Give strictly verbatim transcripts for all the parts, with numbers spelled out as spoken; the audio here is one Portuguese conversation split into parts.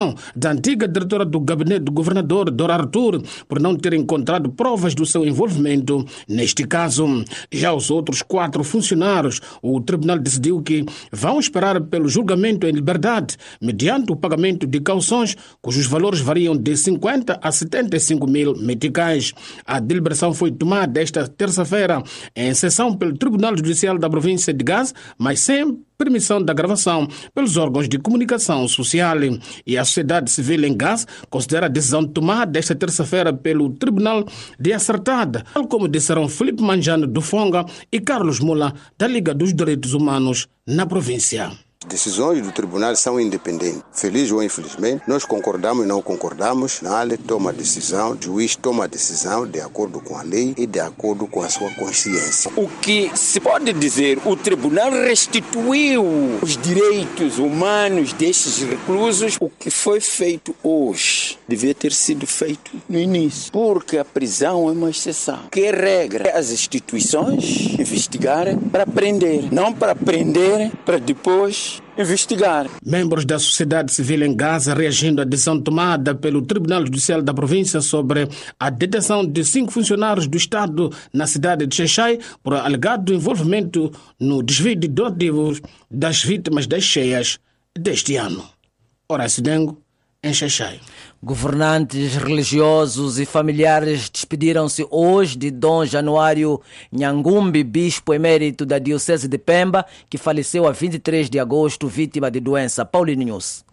da antiga diretora do gabinete do governador Dora Artur por não ter encontrado provas do seu envolvimento neste caso. Já os outros quatro funcionários, o tribunal decidiu que vão esperar pelo julgamento em liberdade mediante o pagamento de cauções cujos valores variam de cinquenta a setenta e cinco mil meticais. A deliberação foi tomada esta terça-feira em sessão pelo Tribunal Judicial da província de Gaza, mas sem permissão da gravação pelos órgãos de comunicação social. E a sociedade civil em Gaza considera a decisão tomada esta terça-feira pelo Tribunal de acertada, tal como disseram Filipe Manjano do Fonga e Carlos Mula da Liga dos Direitos Humanos na província. Decisões do tribunal são independentes. Feliz ou infelizmente, nós concordamos e não concordamos. A lei toma a decisão, o juiz toma a decisão de acordo com a lei e de acordo com a sua consciência. O que se pode dizer, o tribunal restituiu os direitos humanos destes reclusos. O que foi feito hoje devia ter sido feito no início, porque a prisão é uma exceção. Que regra as instituições investigarem para prender, não para prender para depois investigar. Membros da sociedade civil em Gaza reagindo à decisão tomada pelo Tribunal Judicial da província sobre a detenção de cinco funcionários do Estado na cidade de Xai por alegado envolvimento no desvio de donativos das vítimas das cheias deste ano. Horácio Dengo, em Xai. Governantes religiosos e familiares despediram-se hoje de Dom Januário Nhangumbi, bispo emérito da Diocese de Pemba, que faleceu a vinte e três de agosto, vítima de doença. Paulinho News.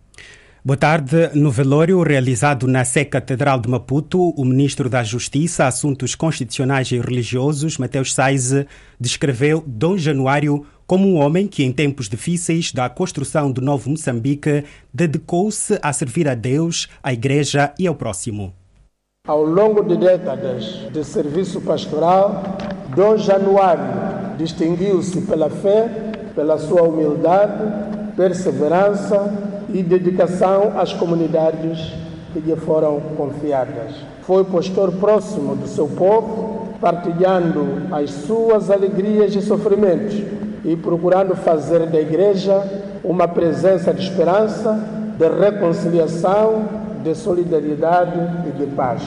Boa tarde. No velório realizado na Sé Catedral de Maputo, o ministro da Justiça, Assuntos Constitucionais e Religiosos, Mateus Saiz, descreveu Dom Januário como um homem que, em tempos difíceis da construção do novo Moçambique, dedicou-se a servir a Deus, à Igreja e ao próximo. Ao longo de décadas de serviço pastoral, Dom Januário distinguiu-se pela fé, pela sua humildade, perseverança e dedicação às comunidades que lhe foram confiadas. Foi pastor próximo do seu povo, partilhando as suas alegrias e sofrimentos e procurando fazer da Igreja uma presença de esperança, de reconciliação, de solidariedade e de paz.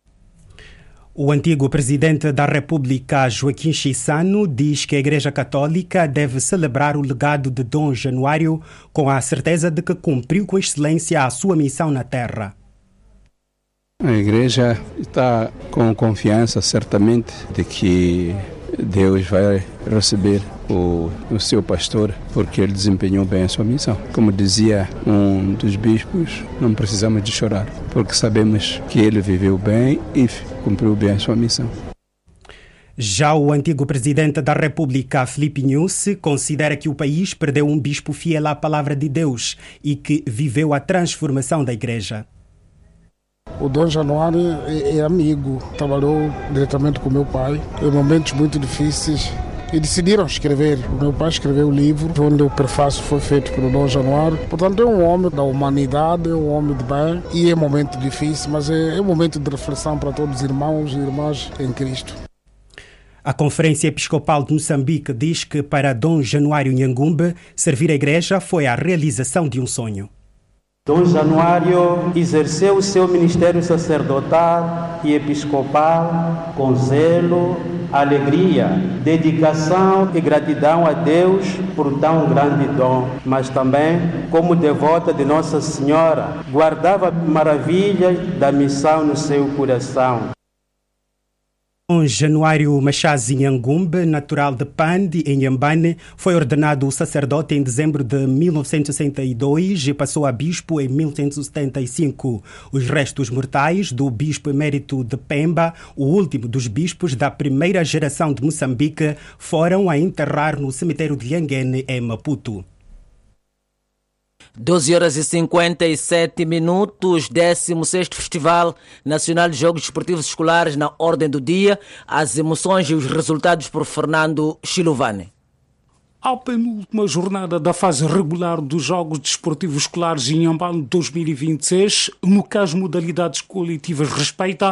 O antigo presidente da República, Joaquim Chissano, diz que a Igreja Católica deve celebrar o legado de Dom Januário com a certeza de que cumpriu com excelência a sua missão na Terra. A Igreja está com confiança, certamente, de que Deus vai receber o, o seu pastor, porque ele desempenhou bem a sua missão. Como dizia um dos bispos, não precisamos de chorar, porque sabemos que ele viveu bem e cumpriu bem a sua missão. Já o antigo presidente da República, Filipe Nyusi, considera que o país perdeu um bispo fiel à palavra de Deus e que viveu a transformação da Igreja. O Dom Januário é, é amigo, trabalhou diretamente com meu pai em momentos muito difíceis e decidiram escrever. O meu pai escreveu o livro onde o prefácio foi feito pelo Dom Januário. Portanto, é um homem da humanidade, é um homem de bem e é um momento difícil, mas é, é um momento de reflexão para todos os irmãos e irmãs em Cristo. A Conferência Episcopal de Moçambique diz que para Dom Januário Nhangumbi, servir a Igreja foi a realização de um sonho. Dom Januário exerceu o seu ministério sacerdotal e episcopal com zelo, alegria, dedicação e gratidão a Deus por tão grande dom, mas também, como devota de Nossa Senhora, guardava maravilhas da missão no seu coração. Dom Januário Machazi Nhangumbi, natural de Pandi, em Nhambane, foi ordenado sacerdote em dezembro de mil novecentos e sessenta e dois e passou a bispo em mil novecentos e setenta e cinco. Os restos mortais do bispo emérito de Pemba, o último dos bispos da primeira geração de Moçambique, foram a enterrar no cemitério de Yanguene, em Maputo. doze horas e cinquenta e sete minutos, décimo sexto Festival Nacional de Jogos Desportivos Escolares na ordem do dia. As emoções e os resultados por Fernando Chilovane. A penúltima jornada da fase regular dos Jogos Desportivos Escolares em Inhambane dois mil e vinte e seis, no que as modalidades coletivas respeita,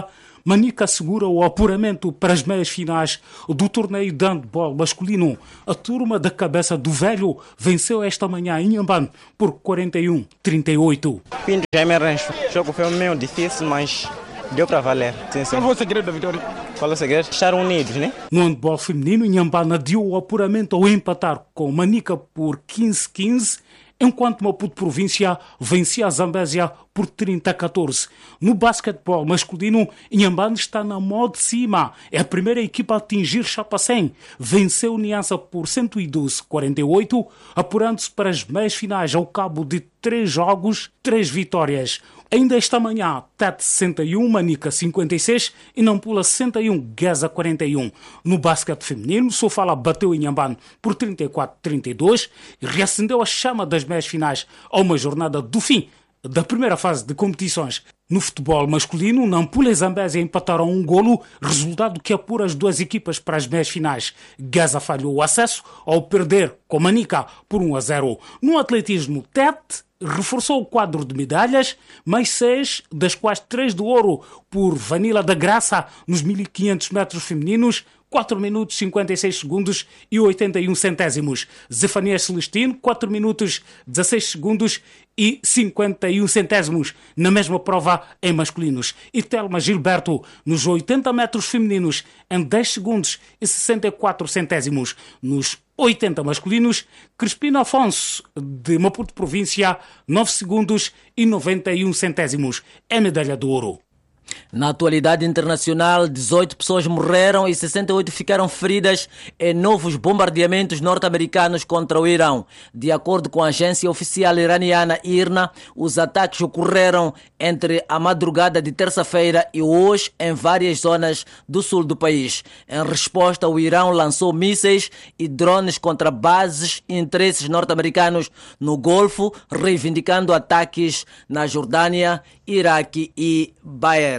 Manica assegura o apuramento para as meias finais do torneio de handball masculino. A turma da Cabeça do Velho venceu esta manhã em Inhambane por quarenta e um a trinta e oito. Pinto Jaime Rancho. O jogo foi meio difícil, mas deu para valer. Sim, sim. Qual foi o segredo da vitória? Qual é o segredo? Estar unidos, né? No handball feminino, Inhambane adiou o apuramento ao empatar com Manica por quinze a quinze, enquanto Maputo Província vencia a Zambésia por trinta a catorze. No basquetebol masculino, Inhambane está na mão de cima. É a primeira equipa a atingir chapa cem. Venceu Niassa por cento e doze a quarenta e oito, apurando-se para as meias finais ao cabo de três jogos, três vitórias. Ainda esta manhã, Tete sessenta e um, Manica cinquenta e seis e Nampula sessenta e um, Guesa quarenta e um. No basquete feminino, Sofala bateu Inhambane por trinta e quatro a trinta e dois e reacendeu a chama das meias finais a uma jornada do fim da primeira fase de competições. No futebol masculino, Nampula e Zambésia empataram um golo, resultado que apura as duas equipas para as meias finais. Guesa falhou o acesso ao perder com Manica por um a zero. No atletismo, Tete reforçou o quadro de medalhas, mais seis, das quais três de ouro por Vanilla da Graça nos mil e quinhentos metros femininos, quatro minutos cinquenta e seis segundos e oitenta e um centésimos. Zefanias Celestino, quatro minutos dezasseis segundos e cinquenta e um centésimos na mesma prova em masculinos. E Telma Gilberto nos oitenta metros femininos em dez segundos e sessenta e quatro centésimos. Nos oitenta masculinos, Crispino Afonso de Maputo Província, nove segundos e noventa e um centésimos. É medalha de ouro. Na atualidade internacional, dezoito pessoas morreram e sessenta e oito ficaram feridas em novos bombardeamentos norte-americanos contra o Irão. De acordo com a agência oficial iraniana I R N A, os ataques ocorreram entre a madrugada de terça-feira e hoje em várias zonas do sul do país. Em resposta, o Irão lançou mísseis e drones contra bases e interesses norte-americanos no Golfo, reivindicando ataques na Jordânia, Iraque e Bahrein.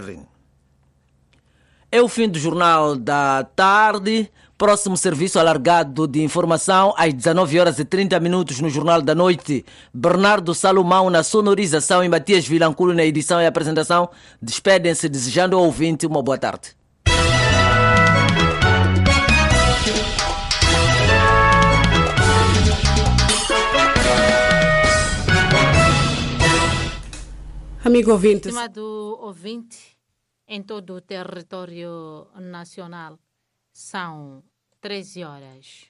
É o fim do Jornal da Tarde. Próximo serviço alargado de informação às dezenove horas e trinta minutos no Jornal da Noite. Bernardo Salomão na sonorização e Matias Vilanculo na edição e apresentação. Despedem-se desejando ao ouvinte uma boa tarde. Amigo ouvinte. Estimado ouvinte, em todo o território nacional, são treze horas.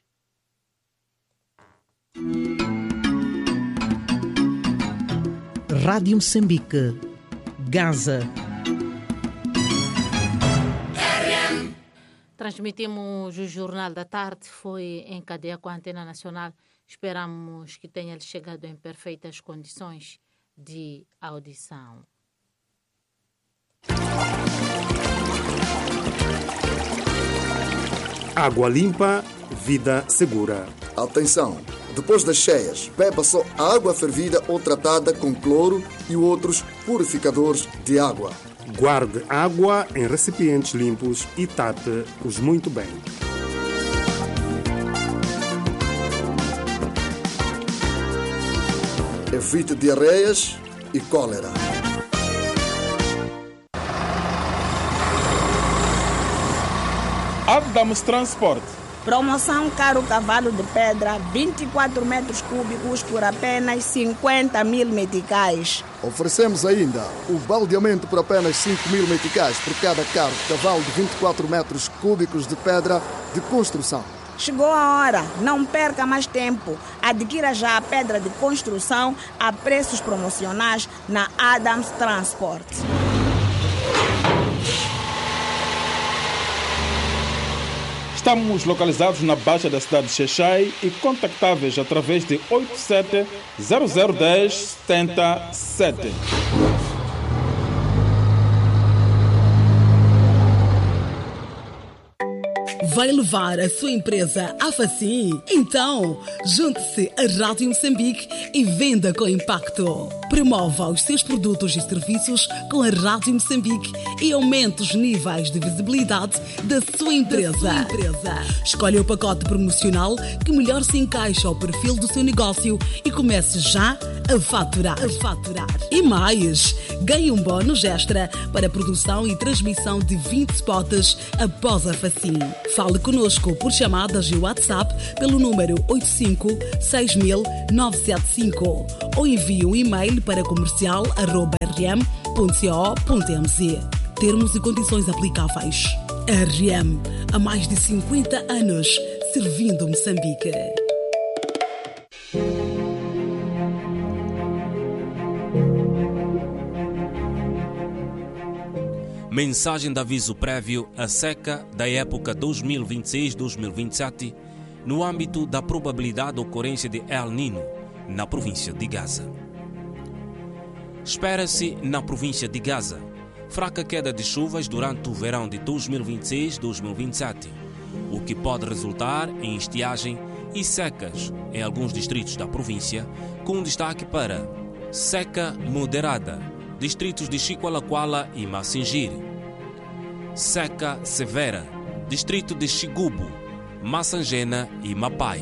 Rádio Moçambique, Gaza. Transmitimos o Jornal da Tarde, foi em cadeia com a Antena Nacional. Esperamos que tenha chegado em perfeitas condições de audição. Água limpa, vida segura. Atenção! Depois das cheias, beba só água fervida ou tratada com cloro e outros purificadores de água. Guarde água em recipientes limpos e tape-os muito bem. Evite diarreias e cólera. Adams Transport. Promoção Caro Cavalo de Pedra, vinte e quatro metros cúbicos por apenas cinquenta mil meticais. Oferecemos ainda o baldeamento por apenas cinco mil meticais por cada carro cavalo de vinte e quatro metros cúbicos de pedra de construção. Chegou a hora, não perca mais tempo. Adquira já a pedra de construção a preços promocionais na Adams Transport. Estamos localizados na Baixa da cidade de Xai-Xai e contactáveis através de oito sete zero zero um zero sete sete. Vai levar a sua empresa à Facim? Então, junte-se à Rádio Moçambique e venda com impacto. Promova os seus produtos e serviços com a Rádio Moçambique e aumente os níveis de visibilidade da sua empresa. Da sua empresa. Escolha o pacote promocional que melhor se encaixa ao perfil do seu negócio e comece já a faturar. A faturar. E mais, ganhe um bónus extra para a produção e transmissão de vinte spots após a Facim. Fale conosco por chamadas e WhatsApp pelo número oito cinco seis mil nove sete cinco ou envie um e-mail para comercial arroba r m ponto co ponto m z. Termos e condições aplicáveis. R M, há mais de cinquenta anos, servindo Moçambique. Mensagem de aviso prévio à seca da época dois mil e vinte e seis a dois mil e vinte e sete no âmbito da probabilidade de ocorrência de El Niño na província de Gaza. Espera-se na província de Gaza fraca queda de chuvas durante o verão de dois mil e vinte e seis a dois mil e vinte e sete, o que pode resultar em estiagem e secas em alguns distritos da província, com destaque para seca moderada, distritos de Chiqualaquala e Massingiri; seca severa, distrito de Xigubo, Massangena e Mapai.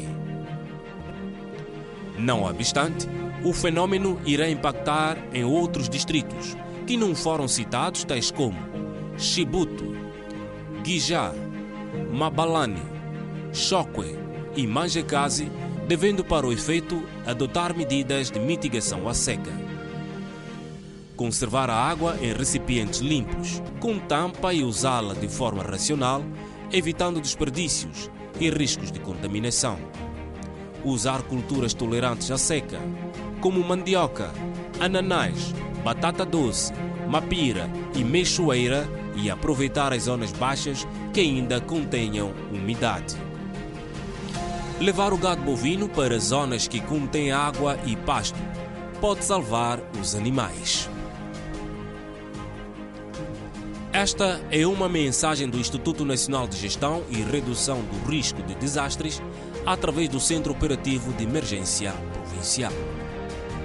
Não obstante, o fenômeno irá impactar em outros distritos que não foram citados, tais como Chibuto, Guijá, Mabalane, Chokwe e Manjekazi, devendo para o efeito adotar medidas de mitigação à seca. Conservar a água em recipientes limpos, com tampa e usá-la de forma racional, evitando desperdícios e riscos de contaminação. Usar culturas tolerantes à seca, como mandioca, ananás, batata doce, mapira e meixoeira, e aproveitar as zonas baixas que ainda contenham umidade. Levar o gado bovino para zonas que contêm água e pasto pode salvar os animais. Esta é uma mensagem do Instituto Nacional de Gestão e Redução do Risco de Desastres através do Centro Operativo de Emergência Provincial.